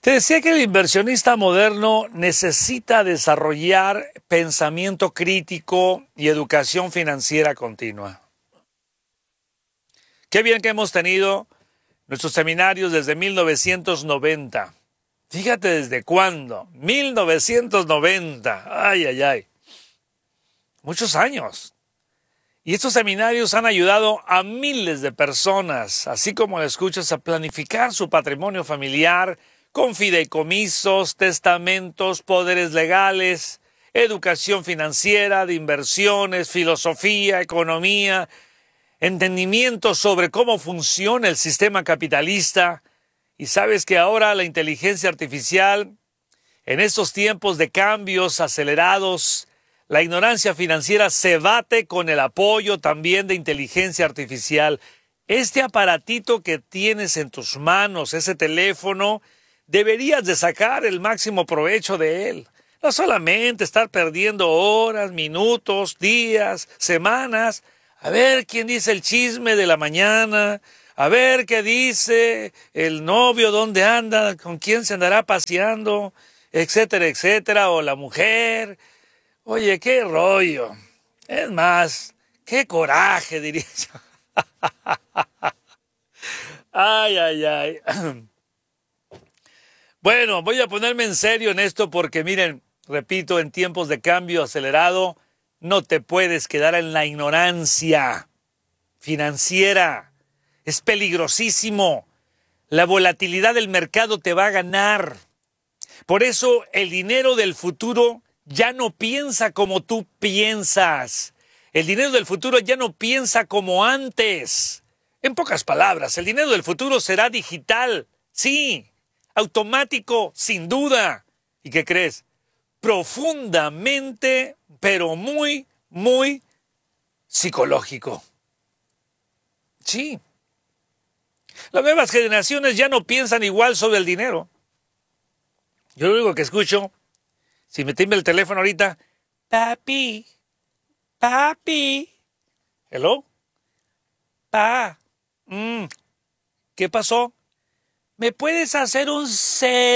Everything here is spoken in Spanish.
Te decía que el inversionista moderno necesita desarrollar pensamiento crítico y educación financiera continua. Qué bien que hemos tenido nuestros seminarios desde 1990. Fíjate desde cuándo. 1990. Ay, ay, ay. Muchos años. Y estos seminarios han ayudado a miles de personas, así como lo escuchas, a planificar su patrimonio familiar con fideicomisos, testamentos, poderes legales, educación financiera, de inversiones, filosofía, economía, entendimiento sobre cómo funciona el sistema capitalista. Y sabes que ahora la inteligencia artificial, en estos tiempos de cambios acelerados, la ignorancia financiera se bate con el apoyo también de inteligencia artificial. Este aparatito que tienes en tus manos, ese teléfono, deberías de sacar el máximo provecho de él. No solamente estar perdiendo horas, minutos, días, semanas, a ver quién dice el chisme de la mañana, a ver qué dice el novio, dónde anda, con quién se andará paseando, etcétera, etcétera, o la mujer. Oye, qué rollo. Es más, qué coraje, diría yo. Ay, ay, ay. Bueno, voy a ponerme en serio en esto porque miren, repito, en tiempos de cambio acelerado, no te puedes quedar en la ignorancia financiera. Es peligrosísimo. La volatilidad del mercado te va a ganar. Por eso el dinero del futuro ya no piensa como tú piensas. El dinero del futuro ya no piensa como antes. En pocas palabras, el dinero del futuro será digital, sí, automático, sin duda. ¿Y qué crees? Profundamente, pero muy, muy psicológico. Sí. Las nuevas generaciones ya no piensan igual sobre el dinero. Yo lo único que escucho, si me timbra el teléfono ahorita, papi, papi, hello, pa, ¿qué pasó? ¿Me puedes hacer un